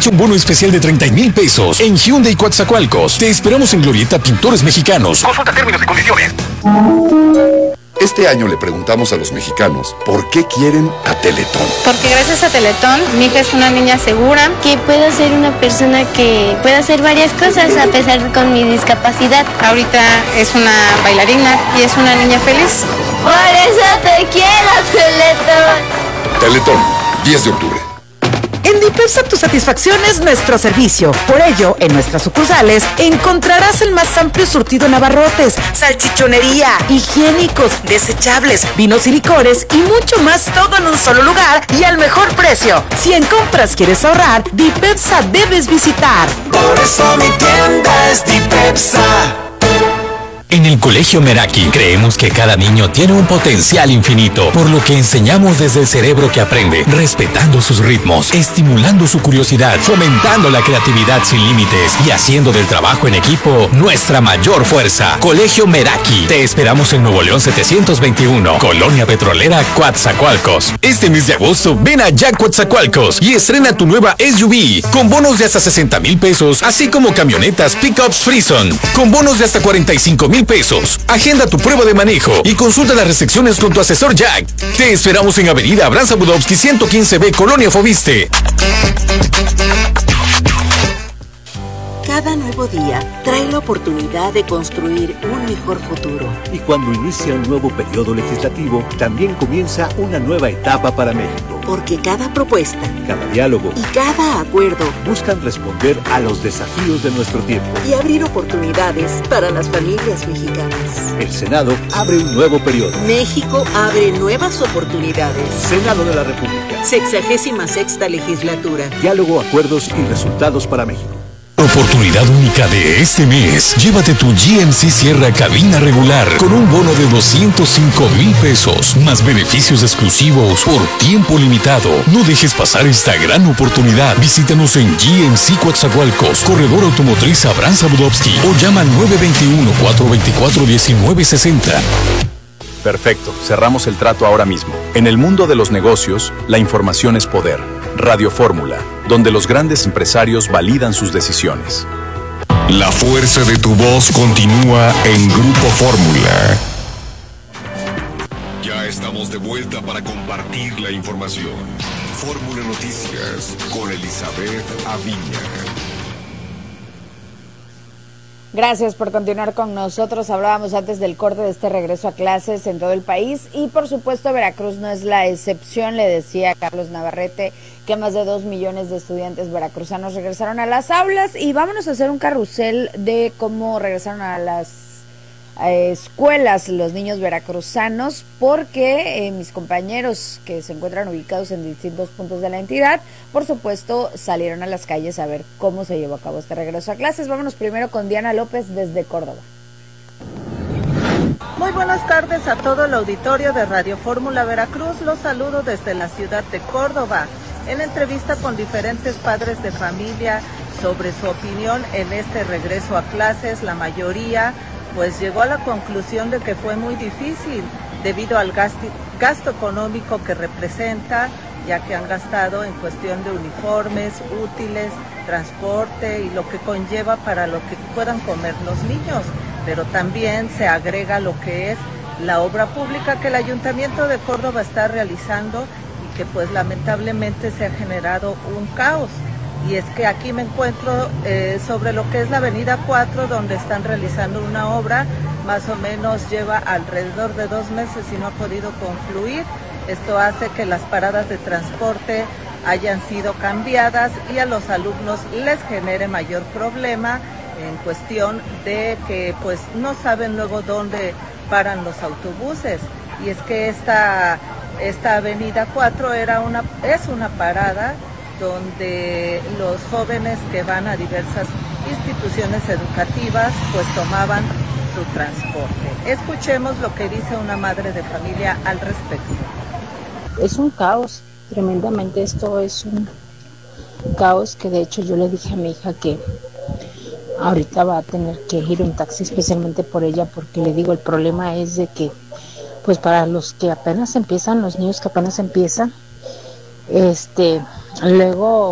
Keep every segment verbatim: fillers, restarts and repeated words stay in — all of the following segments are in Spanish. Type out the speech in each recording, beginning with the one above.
Aprovecha un bono especial de treinta mil pesos en Hyundai Coatzacoalcos. Te esperamos en Glorieta Pintores Mexicanos. Consulta términos y condiciones. Este año le preguntamos a los mexicanos por qué quieren a Teletón. Porque gracias a Teletón, mi hija es una niña segura. Que pueda ser una persona que pueda hacer varias cosas a pesar de con mi discapacidad. Ahorita es una bailarina y es una niña feliz. Por eso te quiero, Teletón. Teletón, diez de octubre. En Dipepsa tu satisfacción es nuestro servicio. Por ello, en nuestras sucursales encontrarás el más amplio surtido en abarrotes, salchichonería, higiénicos, desechables, vinos y licores y mucho más, todo en un solo lugar y al mejor precio. Si en compras quieres ahorrar, Dipepsa debes visitar. Por eso mi tienda es Dipepsa. En el Colegio Meraki creemos que cada niño tiene un potencial infinito, por lo que enseñamos desde el cerebro que aprende, respetando sus ritmos, estimulando su curiosidad, fomentando la creatividad sin límites y haciendo del trabajo en equipo nuestra mayor fuerza. Colegio Meraki, te esperamos en Nuevo León setecientos veintiuno, Colonia Petrolera, Coatzacoalcos. Este mes de agosto ven a Jack Coatzacoalcos y estrena tu nueva S U V con bonos de hasta sesenta mil pesos, así como camionetas Pickups Frison con bonos de hasta cuarenta y cinco mil pesos. Agenda tu prueba de manejo y consulta las recepciones con tu asesor Jack. Te esperamos en Avenida Abraham Zabudowski ciento quince B, Colonia Fobiste. Cada nuevo día trae la oportunidad de construir un mejor futuro. Y cuando inicia un nuevo periodo legislativo, también comienza una nueva etapa para México. Porque cada propuesta, cada diálogo y cada acuerdo buscan responder a los desafíos de nuestro tiempo y abrir oportunidades para las familias mexicanas. El Senado abre un nuevo periodo. México abre nuevas oportunidades. Senado de la República. Sexagésima sexta legislatura. Diálogo, acuerdos y resultados para México. Oportunidad única de este mes. Llévate tu G M C Sierra cabina regular con un bono de doscientos cinco mil pesos, más beneficios exclusivos por tiempo limitado. No dejes pasar esta gran oportunidad. Visítanos en G M C Coatzacoalcos, Corredor Automotriz Abraham Zabudowski o llama al nueve dos uno, cuatro dos cuatro, uno nueve seis cero. Perfecto, cerramos el trato ahora mismo. En el mundo de los negocios, la información es poder. Radio Fórmula, donde los grandes empresarios validan sus decisiones. La fuerza de tu voz continúa en Grupo Fórmula. Ya estamos de vuelta para compartir la información. Fórmula Noticias con Elizabeth Aviña. Gracias por continuar con nosotros. Hablábamos antes del corte de este regreso a clases en todo el país y por supuesto Veracruz no es la excepción. Le decía Carlos Navarrete que más de dos millones de estudiantes veracruzanos regresaron a las aulas y vámonos a hacer un carrusel de cómo regresaron a las eh, escuelas los niños veracruzanos, porque eh, mis compañeros que se encuentran ubicados en distintos puntos de la entidad, por supuesto, salieron a las calles a ver cómo se llevó a cabo este regreso a clases. Vámonos primero con Diana López desde Córdoba. Muy buenas tardes a todo el auditorio de Radio Fórmula Veracruz. Los saludo desde la ciudad de Córdoba. En entrevista con diferentes padres de familia sobre su opinión en este regreso a clases, la mayoría pues llegó a la conclusión de que fue muy difícil debido al gasto, gasto económico que representa, ya que han gastado en cuestión de uniformes, útiles, transporte y lo que conlleva para lo que puedan comer los niños. Pero también se agrega lo que es la obra pública que el Ayuntamiento de Córdoba está realizando y que pues lamentablemente se ha generado un caos. Y es que aquí me encuentro eh, sobre lo que es la avenida cuatro, donde están realizando una obra, más o menos lleva alrededor de dos meses y no ha podido concluir. Esto hace que las paradas de transporte hayan sido cambiadas y a los alumnos les genere mayor problema en cuestión de que pues no saben luego dónde paran los autobuses. Y es que esta, esta avenida cuatro era una, es una parada donde los jóvenes que van a diversas instituciones educativas pues tomaban su transporte. Escuchemos lo que dice una madre de familia al respecto. Es un caos, tremendamente esto es un caos que de hecho yo le dije a mi hija que ahorita va a tener que ir en taxi especialmente por ella, porque le digo, el problema es de que pues para los que apenas empiezan, los niños que apenas empiezan, este luego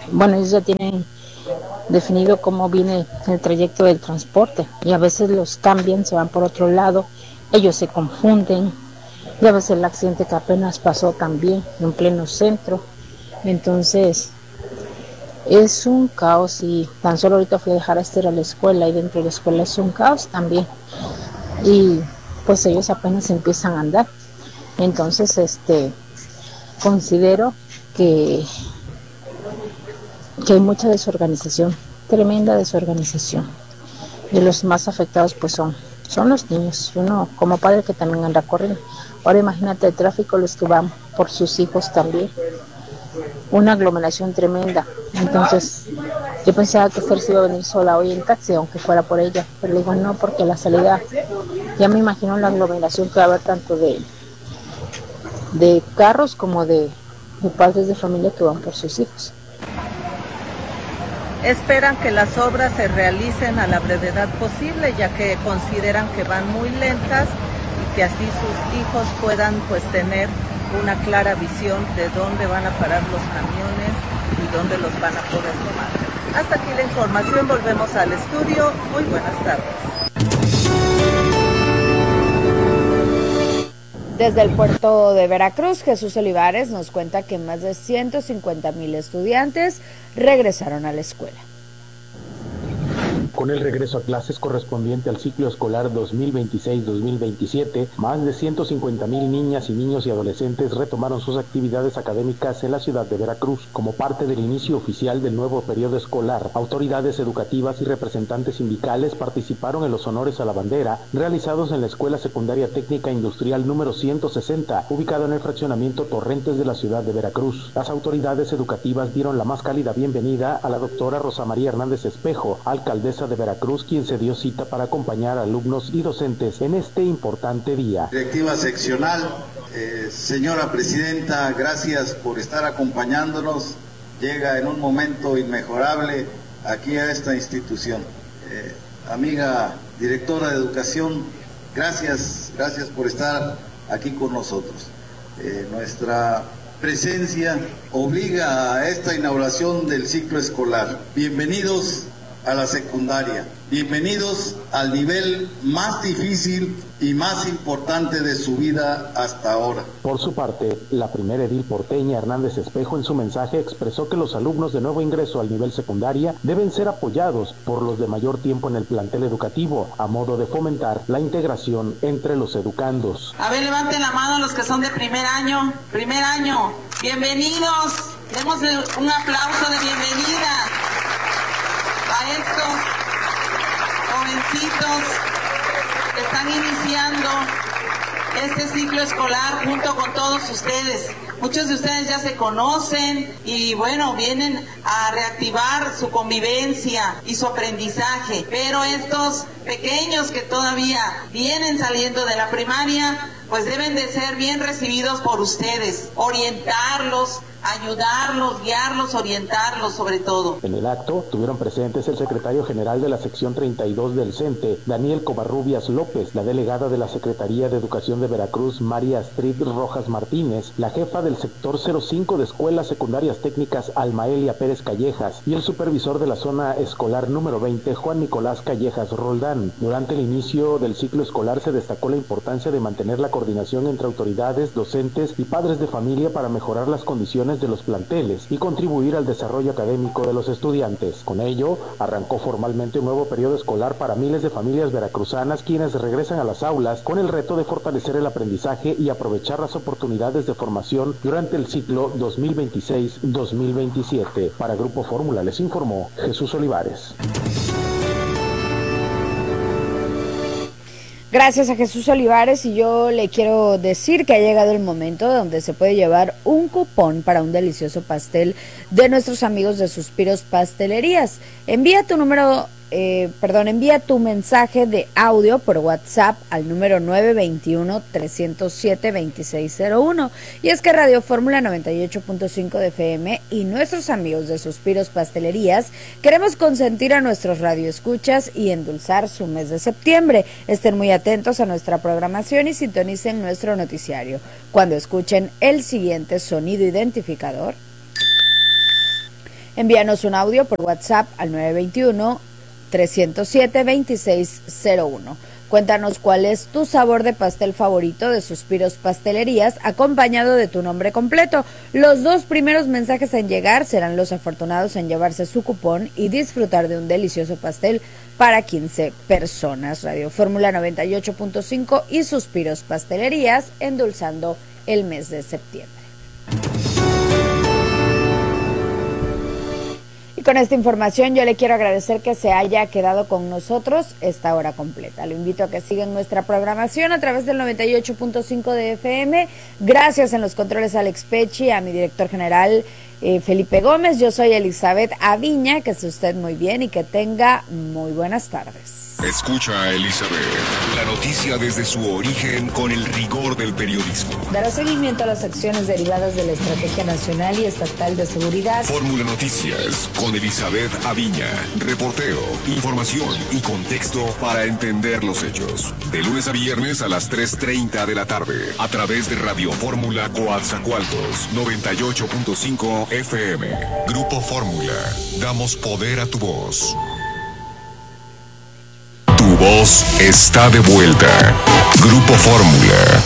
bueno, ellos ya tienen definido cómo viene el trayecto del transporte y a veces los cambian, se van por otro lado, ellos se confunden. Ya ves el accidente que apenas pasó también en pleno centro, entonces es un caos. Y tan solo ahorita fui a dejar a Esther a la escuela y dentro de la escuela es un caos también, y pues ellos apenas empiezan a andar. Entonces este considero que que hay mucha desorganización, tremenda desorganización, y los más afectados pues son son los niños, uno como padre que también anda corriendo. Ahora imagínate el tráfico, los que van por sus hijos también, una aglomeración tremenda. Entonces yo pensaba que Esther se iba a venir sola hoy en taxi, aunque fuera por ella, pero le digo no, porque la salida, ya me imagino la aglomeración que va a haber tanto de de carros como de, de padres de familia que van por sus hijos. Esperan que las obras se realicen a la brevedad posible, ya que consideran que van muy lentas y que así sus hijos puedan pues tener una clara visión de dónde van a parar los camiones y dónde los van a poder tomar. Hasta aquí la información, volvemos al estudio. Muy buenas tardes. Desde el puerto de Veracruz, Jesús Olivares nos cuenta que más de ciento cincuenta mil estudiantes regresaron a la escuela. Con el regreso a clases correspondiente al ciclo escolar dos mil veintiséis dos mil veintisiete, más de ciento cincuenta mil niñas y niños y adolescentes retomaron sus actividades académicas en la ciudad de Veracruz. Como parte del inicio oficial del nuevo periodo escolar, autoridades educativas y representantes sindicales participaron en los honores a la bandera realizados en la Escuela Secundaria Técnica Industrial número ciento sesenta, ubicada en el fraccionamiento Torrentes de la ciudad de Veracruz. Las autoridades educativas dieron la más cálida bienvenida a la doctora Rosa María Hernández Espejo, alcaldesa de Veracruz, quien se dio cita para acompañar a alumnos y docentes en este importante día. Directiva seccional, eh, señora presidenta, gracias por estar acompañándonos. Llega en un momento inmejorable aquí a esta institución. Eh, amiga directora de educación, gracias, gracias por estar aquí con nosotros. Eh, nuestra presencia obliga a esta inauguración del ciclo escolar. Bienvenidos a la secundaria. Bienvenidos al nivel más difícil y más importante de su vida hasta ahora. Por su parte, la primera edil porteña Hernández Espejo en su mensaje expresó que los alumnos de nuevo ingreso al nivel secundaria deben ser apoyados por los de mayor tiempo en el plantel educativo, a modo de fomentar la integración entre los educandos. A ver, levanten la mano los que son de primer año. Primer año, bienvenidos. Démosle un aplauso de bienvenida a estos jovencitos que están iniciando este ciclo escolar junto con todos ustedes. Muchos de ustedes ya se conocen y bueno, vienen a reactivar su convivencia y su aprendizaje, pero estos pequeños que todavía vienen saliendo de la primaria, pues deben de ser bien recibidos por ustedes, orientarlos, ayudarlos, guiarlos, orientarlos sobre todo. En el acto estuvieron presentes el secretario general de la sección treinta y dos del CENTE, Daniel Covarrubias López, la delegada de la Secretaría de Educación de Veracruz, María Astrid Rojas Martínez, la jefa del sector cero cinco de Escuelas Secundarias Técnicas, Almaelia Pérez Callejas, y el supervisor de la zona escolar número veinte, Juan Nicolás Callejas Roldán. Durante el inicio del ciclo escolar se destacó la importancia de mantener la coordinación entre autoridades, docentes y padres de familia para mejorar las condiciones de los planteles y contribuir al desarrollo académico de los estudiantes. Con ello, arrancó formalmente un nuevo periodo escolar para miles de familias veracruzanas quienes regresan a las aulas con el reto de fortalecer el aprendizaje y aprovechar las oportunidades de formación durante el ciclo dos mil veintiséis dos mil veintisiete. Para Grupo Fórmula les informó Jesús Olivares. Gracias a Jesús Olivares, y yo le quiero decir que ha llegado el momento donde se puede llevar un cupón para un delicioso pastel de nuestros amigos de Suspiros Pastelerías. Envía tu número, eh, perdón, envía tu mensaje de audio por WhatsApp al número nueve dos uno, tres cero siete, dos seis cero uno. Y es que Radio Fórmula noventa y ocho punto cinco de F M y nuestros amigos de Suspiros Pastelerías queremos consentir a nuestros radioescuchas y endulzar su mes de septiembre. Estén muy atentos a nuestra programación y sintonicen nuestro noticiario. Cuando escuchen el siguiente sonido identificador, Envíanos un audio por WhatsApp al nueve dos uno, tres cero siete, dos seis cero uno. Cuéntanos cuál es tu sabor de pastel favorito de Suspiros Pastelerías, acompañado de tu nombre completo. Los dos primeros mensajes en llegar serán los afortunados en llevarse su cupón y disfrutar de un delicioso pastel para quince personas. Radio Fórmula noventa y ocho punto cinco y Suspiros Pastelerías, endulzando el mes de septiembre. Y con esta información yo le quiero agradecer que se haya quedado con nosotros esta hora completa. Lo invito a que sigan nuestra programación a través del noventa y ocho punto cinco de F M. Gracias en los controles a Alex Pechi, a mi director general eh, Felipe Gómez. Yo soy Elizabeth Aviña, que esté usted muy bien y que tenga muy buenas tardes. Escucha a Elizabeth, la noticia desde su origen con el rigor del periodismo. Dará seguimiento a las acciones derivadas de la Estrategia Nacional y Estatal de Seguridad. Fórmula Noticias con Elizabeth Aviña. Reporteo, información y contexto para entender los hechos. De lunes a viernes a las tres treinta de la tarde. A través de Radio Fórmula Coatzacoalcos, noventa y ocho punto cinco F M. Grupo Fórmula. Damos poder a tu voz. Tu voz está de vuelta. Grupo Fórmula.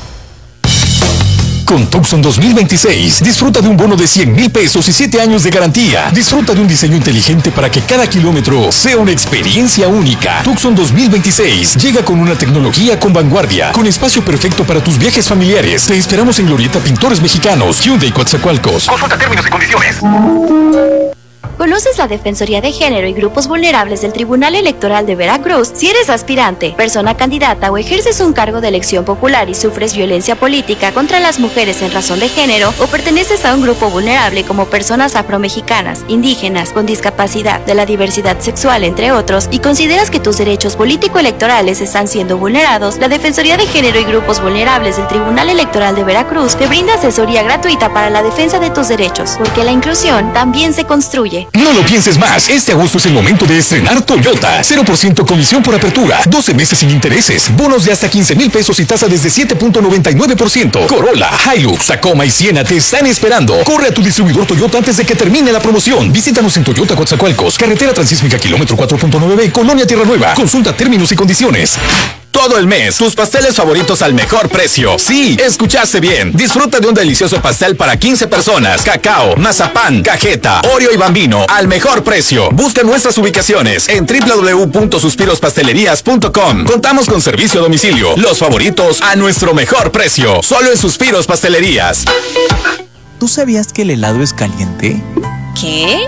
Con Tucson dos mil veintiséis, disfruta de un bono de cien mil pesos y siete años de garantía. Disfruta de un diseño inteligente para que cada kilómetro sea una experiencia única. Tucson dos mil veintiséis llega con una tecnología con vanguardia, con espacio perfecto para tus viajes familiares. Te esperamos en Glorieta Pintores Mexicanos, Hyundai Coatzacoalcos. Consulta términos y condiciones. ¿Conoces la Defensoría de Género y Grupos Vulnerables del Tribunal Electoral de Veracruz? Si eres aspirante, persona candidata o ejerces un cargo de elección popular y sufres violencia política contra las mujeres en razón de género o perteneces a un grupo vulnerable como personas afromexicanas, indígenas, con discapacidad, de la diversidad sexual, entre otros, y consideras que tus derechos político-electorales están siendo vulnerados, la Defensoría de Género y Grupos Vulnerables del Tribunal Electoral de Veracruz te brinda asesoría gratuita para la defensa de tus derechos, porque la inclusión también se construye. No lo pienses más, este agosto es el momento de estrenar Toyota. cero por ciento comisión por apertura, doce meses sin intereses, bonos de hasta quince mil pesos y tasa desde siete punto noventa y nueve por ciento. Corolla, Hilux, Tacoma y Siena te están esperando. Corre a tu distribuidor Toyota antes de que termine la promoción. Visítanos en Toyota Coatzacoalcos, carretera transísmica kilómetro cuatro punto nueve B, Colonia Tierra Nueva. Consulta términos y condiciones. Todo el mes, tus pasteles favoritos al mejor precio. Sí, escuchaste bien. Disfruta de un delicioso pastel para quince personas. Cacao, mazapán, cajeta, Oreo y Bambino al mejor precio. Busca nuestras ubicaciones en doble u doble u doble u punto suspiros pastelerías punto com. Contamos con servicio a domicilio. Los favoritos a nuestro mejor precio. Solo en Suspiros Pastelerías. ¿Tú sabías que el helado es caliente? ¿Qué?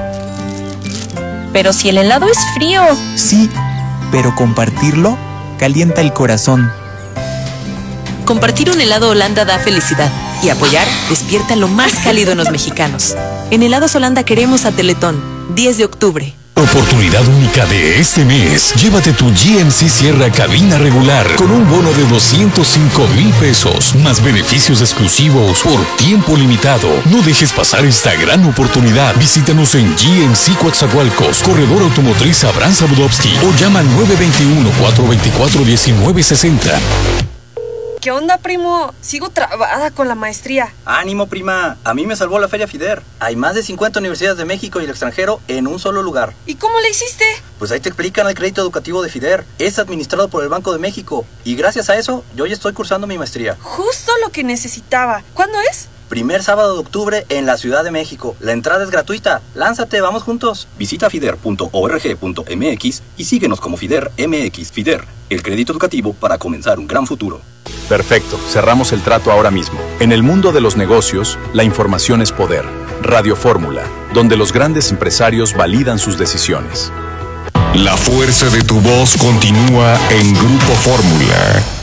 Pero si el helado es frío. Sí, pero compartirlo calienta el corazón. Compartir un helado Holanda da felicidad y apoyar despierta lo más cálido en los mexicanos. En Helados Holanda queremos a Teletón, diez de octubre. Oportunidad única de este mes. Llévate tu G M C Sierra cabina regular con un bono de doscientos cinco mil pesos, más beneficios exclusivos por tiempo limitado. No dejes pasar esta gran oportunidad. Visítanos en G M C Coatzacoalcos, Corredor Automotriz Abraham Sabudowski o llama al nueve dos uno, cuatro dos cuatro, uno nueve seis cero. ¿Qué onda, primo? Sigo trabada con la maestría. Ánimo, prima. A mí me salvó la Feria FIDER. Hay más de cincuenta universidades de México y el extranjero en un solo lugar. ¿Y cómo le hiciste? Pues ahí te explican el crédito educativo de FIDER. Es administrado por el Banco de México. Y gracias a eso, yo ya estoy cursando mi maestría. Justo lo que necesitaba. ¿Cuándo es? Primer sábado de octubre en la Ciudad de México. La entrada es gratuita. Lánzate, vamos juntos. Visita fider punto org punto m x y síguenos como FIDER M X. FIDER, el crédito educativo para comenzar un gran futuro. Perfecto, cerramos el trato ahora mismo. En el mundo de los negocios, la información es poder. Radio Fórmula, donde los grandes empresarios validan sus decisiones. La fuerza de tu voz continúa en Grupo Fórmula.